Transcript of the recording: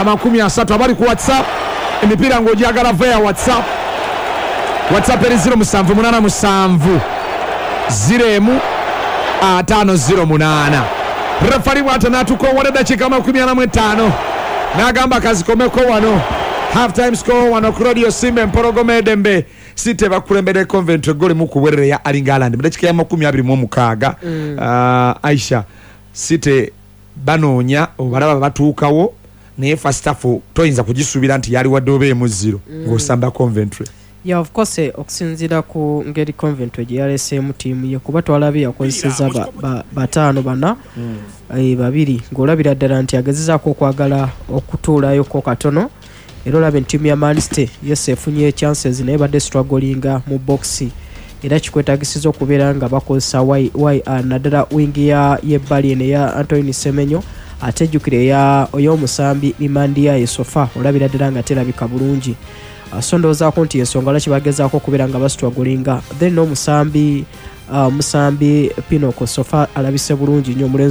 30 abali ku WhatsApp emipiira ng'ogyagala via WhatsApp eri 0787 0508 refari bw'ata n'atukoowala eddakiika 45 n'agamba kazikomeko wano halftime score wano ku radio Simba Empologoma Edembe City bakulembera Coventry goli mu kubwerere ya Alingaland eddakiika ya 26 Aisha City banoonya obalaba batuukawo naye first half toyinza kugisuubira nti yali wadde obeemu 0 ng'osamba Coventry. Yeah, of course okusinziira ku ngeri Coventry gye yaleseemu ttiimu ye kuba twalabye yakozesezza bataano bana babiri ng'olabira ddala nti agezezaako okwagala okutuulayo ko katono era olaba ttiimu ya Manchester yes efunye chances naye badde strugglinga mu box era kikwetaagisiza okubeera nga bakozesa naddala wingi y'ebbali eno eya Anthony Semenyo ate ejjukire ey'omusambi Limandia Yesofa olabira ddala nga terabika bulungi. So ndowoozaako nti ensonga lwaki bagezaako okubeera nga bastrugglinga then n'omusambi Pinoko Sofa alabise bulungi nnyo